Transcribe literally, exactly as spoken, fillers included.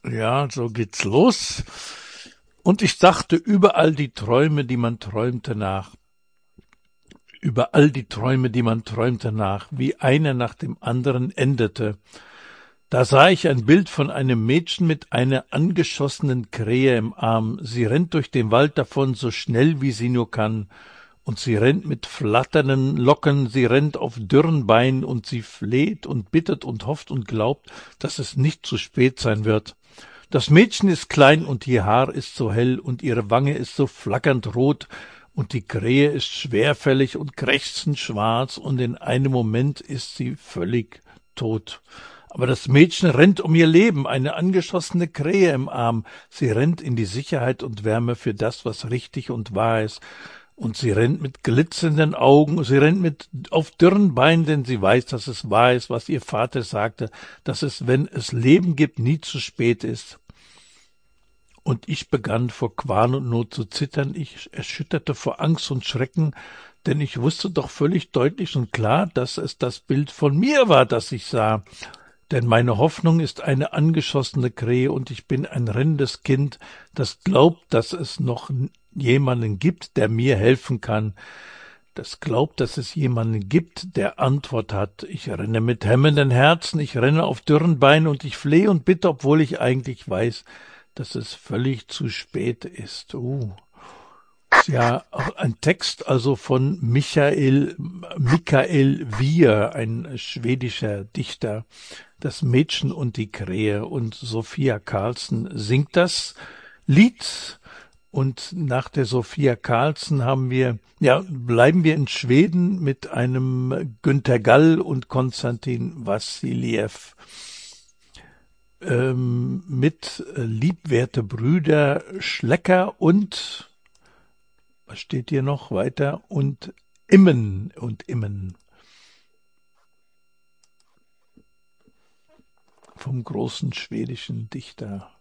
Ja, so geht's los. Und ich dachte überall die Träume, die man träumte nach. Über all die Träume, die man träumte nach, wie einer nach dem anderen endete. Da sah ich ein Bild von einem Mädchen mit einer angeschossenen Krähe im Arm. Sie rennt durch den Wald davon, so schnell wie sie nur kann. Und sie rennt mit flatternden Locken, sie rennt auf dürren Beinen und sie fleht und bittet und hofft und glaubt, dass es nicht zu spät sein wird. Das Mädchen ist klein und ihr Haar ist so hell und ihre Wange ist so flackernd rot und die Krähe ist schwerfällig und krächzend schwarz und in einem Moment ist sie völlig tot. Aber das Mädchen rennt um ihr Leben, eine angeschossene Krähe im Arm. Sie rennt in die Sicherheit und Wärme für das, was richtig und wahr ist. Und sie rennt mit glitzernden Augen, sie rennt mit auf dürren Beinen, denn sie weiß, dass es wahr ist, was ihr Vater sagte, dass es, wenn es Leben gibt, nie zu spät ist. Und ich begann vor Qual und Not zu zittern, ich erschütterte vor Angst und Schrecken, denn ich wusste doch völlig deutlich und klar, dass es das Bild von mir war, das ich sah. Denn meine Hoffnung ist eine angeschossene Krähe und ich bin ein rennendes Kind, das glaubt, dass es noch jemanden gibt, der mir helfen kann, das glaubt, dass es jemanden gibt, der Antwort hat. Ich renne mit hemmenden Herzen, ich renne auf dürren Beinen und ich flehe und bitte, obwohl ich eigentlich weiß, dass es völlig zu spät ist. Uh. Ist ja auch ein Text also von Michael, Mikael Wiehe, ein schwedischer Dichter. Das Mädchen und die Krähe, und Sophia Carlsen singt das Lied. Und nach der Sophia Carlsen haben wir, ja, bleiben wir in Schweden mit einem Günter Gall und Konstantin Wassiljew. Ähm, mit äh, Liebwerte Brüder Schlecker und, was steht hier noch weiter? Und Immen und Immen. Vom großen schwedischen Dichter